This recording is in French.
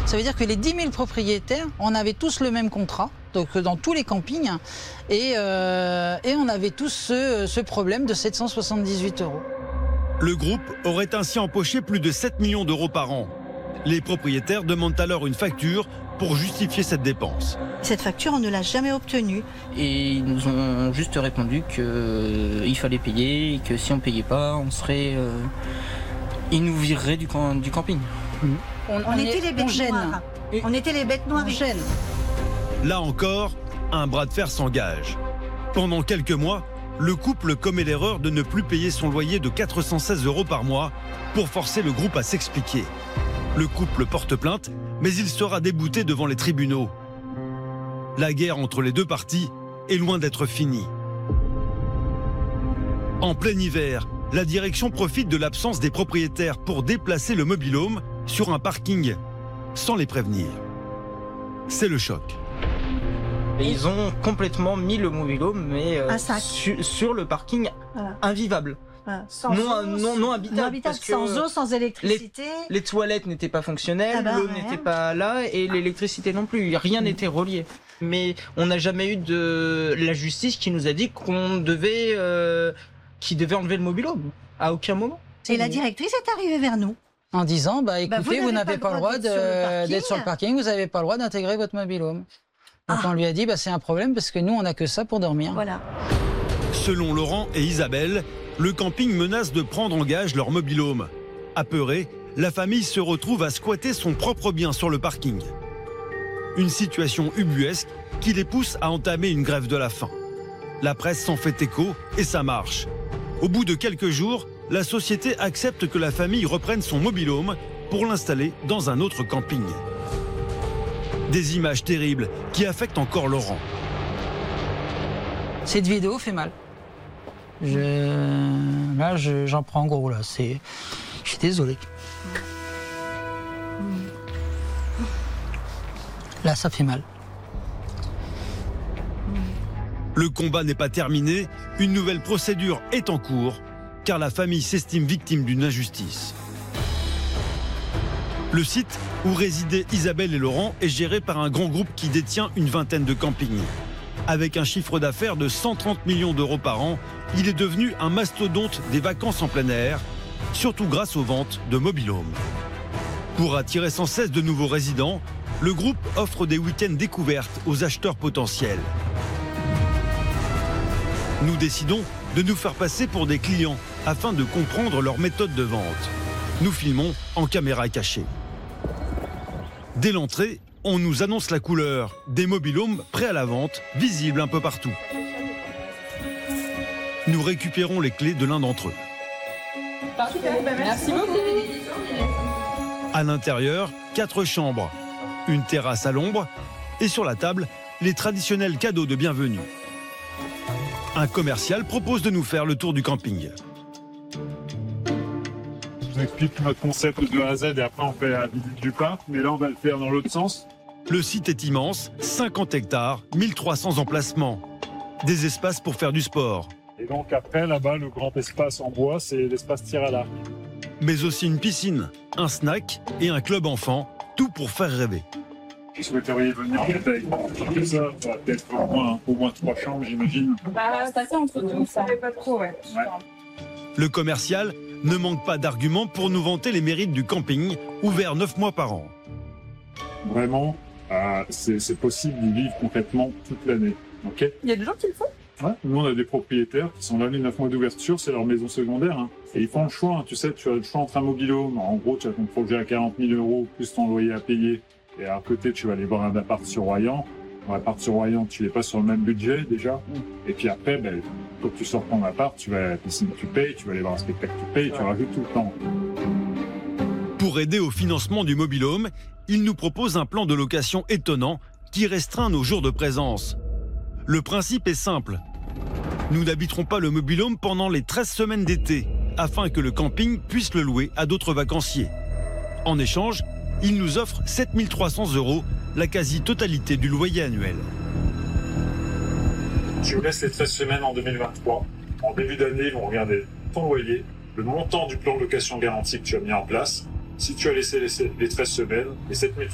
Ça veut dire que les 10 000 propriétaires, on avait tous le même contrat, donc dans tous les campings, et on avait tous ce problème de 778 €. Le groupe aurait ainsi empoché plus de 7 millions d'euros par an. Les propriétaires demandent alors une facture pour justifier cette dépense. Cette facture, on ne l'a jamais obtenue. Et ils nous ont juste répondu qu'il fallait payer et que si on ne payait pas, ils nous vireraient du camping. On était les bêtes noires. On était les bêtes noires. Là encore, un bras de fer s'engage. Pendant quelques mois, le couple commet l'erreur de ne plus payer son loyer de 416 € par mois pour forcer le groupe à s'expliquer. Le couple porte plainte, mais il sera débouté devant les tribunaux. La guerre entre les deux parties est loin d'être finie. En plein hiver, la direction profite de l'absence des propriétaires pour déplacer le mobil-home sur un parking sans les prévenir. C'est le choc. Et ils ont complètement mis le mobil-home sur le parking invivable. Voilà. Non habitable. Parce que sans eau, sans électricité. Les toilettes n'étaient pas fonctionnelles, l'eau n'était pas là et l'électricité non plus. Rien n'était relié. Mais on n'a jamais eu de la justice qui nous a dit qu'on devait, enlever le mobil-home. À aucun moment. Et la directrice est arrivée vers nous. En disant, écoutez, vous n'avez pas le droit d'être sur le parking, vous n'avez pas le droit d'intégrer votre mobil-home. Donc on lui a dit, c'est un problème parce que nous, on n'a que ça pour dormir. Voilà. Selon Laurent et Isabelle, le camping menace de prendre en gage leur mobil-home. Apeurée, la famille se retrouve à squatter son propre bien sur le parking. Une situation ubuesque qui les pousse à entamer une grève de la faim. La presse s'en fait écho et ça marche. Au bout de quelques jours, la société accepte que la famille reprenne son mobil-home pour l'installer dans un autre camping. Des images terribles qui affectent encore Laurent. Cette vidéo fait mal. J'en prends gros là. Je suis désolé. Là, ça fait mal. Le combat n'est pas terminé. Une nouvelle procédure est en cours, car la famille s'estime victime d'une injustice. Le site où résidaient Isabelle et Laurent est géré par un grand groupe qui détient une vingtaine de campings. Avec un chiffre d'affaires de 130 millions d'euros par an, il est devenu un mastodonte des vacances en plein air, surtout grâce aux ventes de mobil-home. Pour attirer sans cesse de nouveaux résidents, le groupe offre des week-ends découvertes aux acheteurs potentiels. Nous décidons de nous faire passer pour des clients afin de comprendre leur méthode de vente. Nous filmons en caméra cachée. Dès l'entrée, on nous annonce la couleur, des mobil-homes prêts à la vente, visibles un peu partout. Nous récupérons les clés de l'un d'entre eux. Parfait, merci beaucoup. À l'intérieur, 4 chambres, une terrasse à l'ombre et sur la table, les traditionnels cadeaux de bienvenue. Un commercial propose de nous faire le tour du camping. Je vous explique notre concept de A à Z et après on fait la visite du parc, mais là on va le faire dans l'autre sens. Le site est immense, 50 hectares, 1300 emplacements. Des espaces pour faire du sport. Et donc après, là-bas, le grand espace en bois, c'est l'espace tir à l'arc. Mais aussi une piscine, un snack et un club enfant, tout pour faire rêver. Vous souhaiteriez venir en détail tout ça, ça va peut-être au moins 3 chambres, j'imagine. Ça fait entre nous, ça fait pas trop, ouais. Le commercial ne manque pas d'arguments pour nous vanter les mérites du camping, ouvert 9 mois par an. Vraiment, c'est possible d'y vivre complètement toute l'année. Okay. Il y a des gens qui le font. Ouais, nous on a des propriétaires qui sont là les 9 mois d'ouverture, c'est leur maison secondaire. Hein. Et ils font le choix, hein. Tu sais, tu as le choix entre un mobil-home, en gros tu as ton projet à 40 000 € plus ton loyer à payer. Et à côté tu vas aller voir un appart sur Royan. Dans l'appart sur Royan, tu n'es pas sur le même budget déjà. Et puis après, quand tu sors ton appart, tu vas à la piscine, tu payes, tu vas aller voir un spectacle, tu payes, tu rajoutes tout le temps. Pour aider au financement du mobil-home, il nous propose un plan de location étonnant qui restreint nos jours de présence. Le principe est simple. Nous n'habiterons pas le mobil-home pendant les 13 semaines d'été, afin que le camping puisse le louer à d'autres vacanciers. En échange, il nous offre 7 300 €, la quasi-totalité du loyer annuel. Tu laisses les 13 semaines en 2023. En début d'année, ils vont regarder ton loyer, le montant du plan de location garanti que tu as mis en place. Si tu as laissé les 13 semaines, les 7